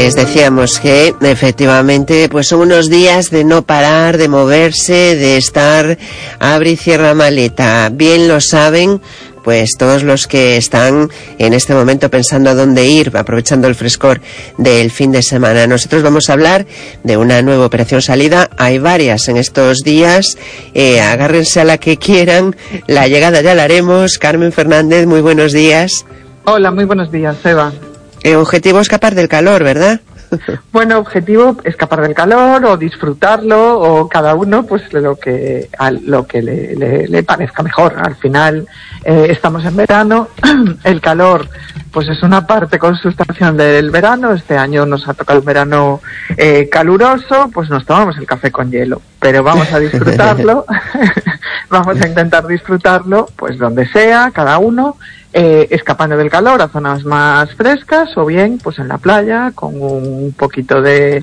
Les decíamos que efectivamente pues son unos días de no parar, de moverse, de estar abre y cierra maleta. Bien lo saben pues todos los que están en este momento pensando a dónde ir, aprovechando el frescor del fin de semana. Nosotros vamos a hablar de una nueva operación salida. Hay varias en estos días. Agárrense a la que quieran. La llegada ya la haremos. Carmen Fernández, muy buenos días. Hola, muy buenos días, Eva. Objetivo escapar del calor, ¿verdad? Bueno, objetivo escapar del calor o disfrutarlo, o cada uno pues lo que le parezca mejor. Al final estamos en verano, el calor pues es una parte consustancial del verano. Este año nos ha tocado un verano caluroso, pues nos tomamos el café con hielo, pero vamos a disfrutarlo. Vamos a intentar disfrutarlo pues donde sea, cada uno, escapando del calor a zonas más frescas, o bien pues en la playa con un poquito de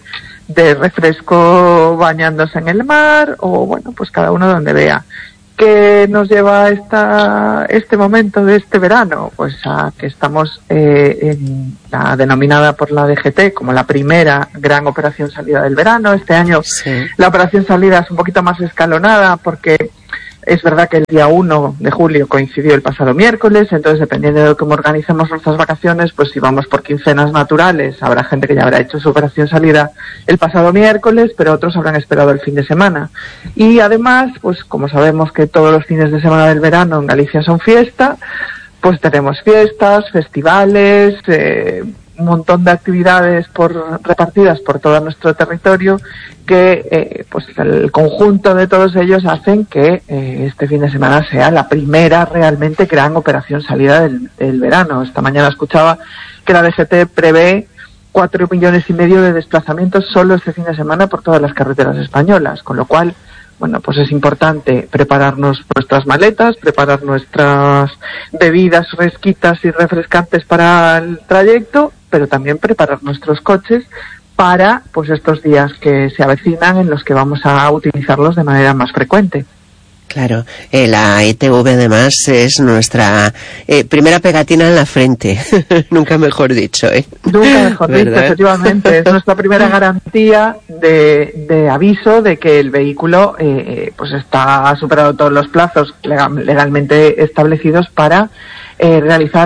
refresco bañándose en el mar, o bueno, pues cada uno donde vea. ¿Qué nos lleva este momento de este verano? Pues a que estamos en la denominada por la DGT como la primera gran operación salida del verano. Este año sí. La operación salida es un poquito más escalonada porque es verdad que el día 1 de julio coincidió el pasado miércoles, entonces dependiendo de cómo organicemos nuestras vacaciones, pues si vamos por quincenas naturales, habrá gente que ya habrá hecho su operación salida el pasado miércoles, pero otros habrán esperado el fin de semana. Y además, pues como sabemos que todos los fines de semana del verano en Galicia son fiesta, pues tenemos fiestas, festivales, un montón de actividades repartidas por todo nuestro territorio que pues el conjunto de todos ellos hacen que este fin de semana sea la primera realmente gran operación salida del verano. Esta mañana escuchaba que la DGT prevé 4,5 millones de desplazamientos solo este fin de semana por todas las carreteras españolas, con lo cual bueno, pues es importante prepararnos nuestras maletas, preparar nuestras bebidas fresquitas y refrescantes para el trayecto, pero también preparar nuestros coches para pues estos días que se avecinan en los que vamos a utilizarlos de manera más frecuente. Claro, la ITV además es nuestra primera pegatina en la frente, nunca mejor dicho, Nunca mejor dicho, efectivamente, es nuestra primera garantía de aviso de que el vehículo pues ha superado todos los plazos legalmente establecidos para realizar